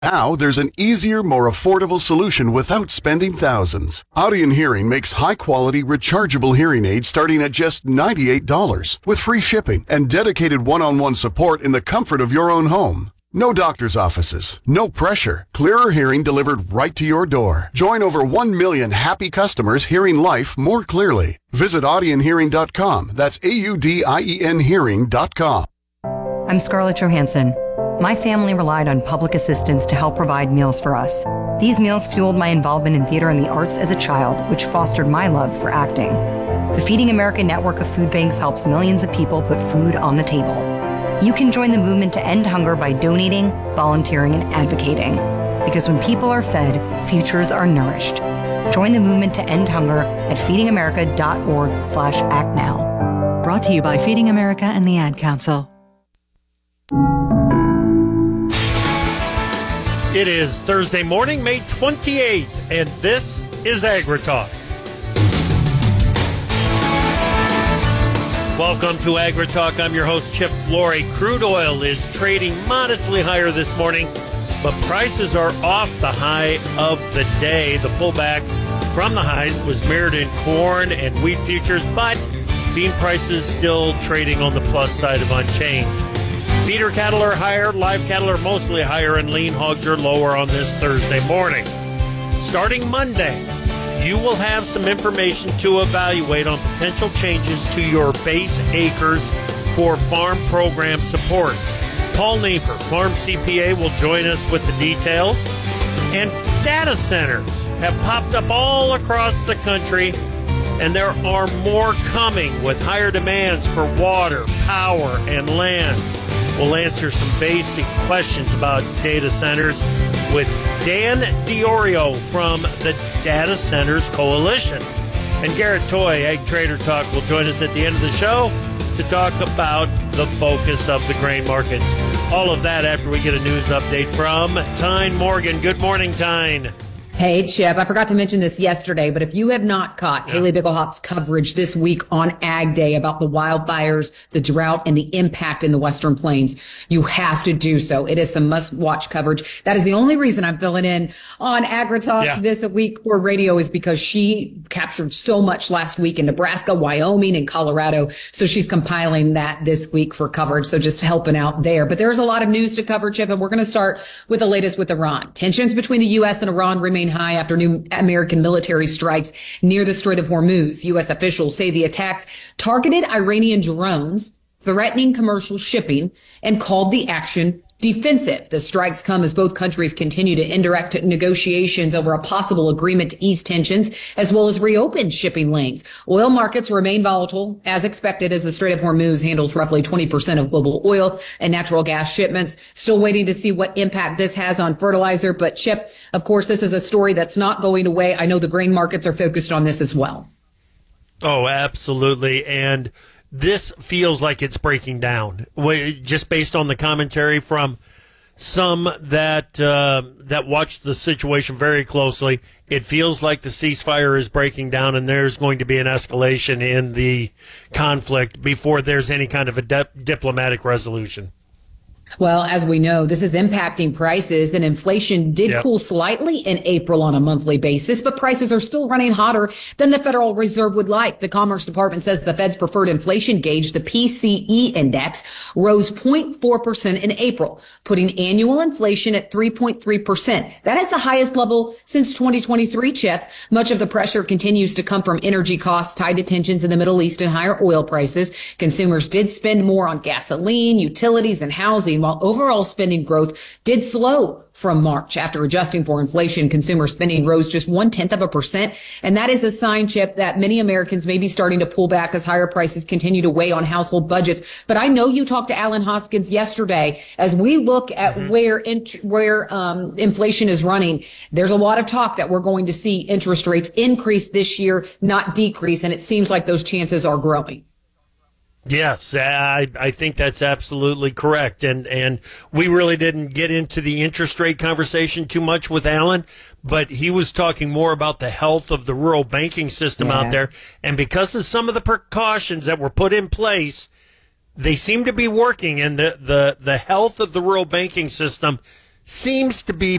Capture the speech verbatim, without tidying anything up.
Now there's an easier, more affordable solution without spending thousands. Audien Hearing makes high-quality, rechargeable hearing aids starting at just ninety-eight dollars with free shipping and dedicated one-on-one support in the comfort of your own home. No doctor's offices, no pressure, clearer hearing delivered right to your door. Join over one million happy customers hearing life more clearly. Visit audien hearing dot com. That's A U D I E N hearing dot com. I'm Scarlett Johansson. My family relied on public assistance to help provide meals for us. These meals fueled my involvement in theater and the arts as a child, which fostered my love for acting. The Feeding America network of food banks helps millions of people put food on the table. You can join the movement to end hunger by donating, volunteering, and advocating. Because when people are fed, futures are nourished. Join the movement to end hunger at feeding america dot org slash act now. Brought to you by Feeding America and the Ad Council. It is Thursday morning, May twenty-eighth, and this is AgriTalk. Welcome to AgriTalk. I'm your host, Chip Flory. Crude oil is trading modestly higher this morning, but prices are off the high of the day. The pullback from the highs was mirrored in corn and wheat futures, but bean prices still trading on the plus side of unchanged. Feeder cattle are higher, live cattle are mostly higher, and lean hogs are lower on this Thursday morning. Starting Monday, you will have some information to evaluate on potential changes to your base acres for farm program supports. Paul Neiffer, Farm C P A, will join us with the details. And data centers have popped up all across the country, and there are more coming with higher demands for water, power, and land. We'll answer some basic questions about data centers with Dan Diorio from the Data Centers Coalition. And Garrett Toy, Ag Trader Talk, will join us at the end of the show to talk about the focus of the grain markets. All of that after we get a news update from Tyne Morgan. Good morning, Tyne. Hey, Chip, I forgot to mention this yesterday, but if you have not caught yeah. Haley Bickelhop's coverage this week on Ag Day about the wildfires, the drought, and the impact in the Western Plains, you have to do so. It is some must-watch coverage. That is the only reason I'm filling in on AgriTalk yeah. this week for radio, is because she captured so much last week in Nebraska, Wyoming, and Colorado. So she's compiling that this week for coverage. So just helping out there. But there's a lot of news to cover, Chip, and we're going to start with the latest with Iran. Tensions between the U S and Iran remain high after new American military strikes near the Strait of Hormuz. U S officials say the attacks targeted Iranian drones, threatening commercial shipping, and called the action defensive. The strikes come as both countries continue to indirect negotiations over a possible agreement to ease tensions, as well as reopen shipping lanes. Oil markets remain volatile, as expected, as the Strait of Hormuz handles roughly twenty percent of global oil and natural gas shipments. Still waiting to see what impact this has on fertilizer. But, Chip, of course, this is a story that's not going away. I know the grain markets are focused on this as well. Oh, absolutely. And this feels like it's breaking down, just based on the commentary from some that uh, that watch the situation very closely. It feels like the ceasefire is breaking down, and there's going to be an escalation in the conflict before there's any kind of a de- diplomatic resolution. Well, as we know, this is impacting prices, and inflation did yep. cool slightly in April on a monthly basis, but prices are still running hotter than the Federal Reserve would like. The Commerce Department says the Fed's preferred inflation gauge, the P C E index, rose zero point four percent in April, putting annual inflation at three point three percent. That is the highest level since twenty twenty-three, Chip. Much of the pressure continues to come from energy costs tied to tensions in the Middle East and higher oil prices. Consumers did spend more on gasoline, utilities, and housing, while overall spending growth did slow from March. After adjusting for inflation, consumer spending rose just one-tenth of a percent. And that is a sign, Chip, that many Americans may be starting to pull back as higher prices continue to weigh on household budgets. But I know you talked to Alan Hoskins yesterday. As we look at mm-hmm. where int- where um, inflation is running, there's a lot of talk that we're going to see interest rates increase this year, not decrease. And it seems like those chances are growing. Yes, I, I think that's absolutely correct. And, and we really didn't get into the interest rate conversation too much with Alan, but he was talking more about the health of the rural banking system yeah. out there. And because of some of the precautions that were put in place, they seem to be working, and the, the, the health of the rural banking system seems to be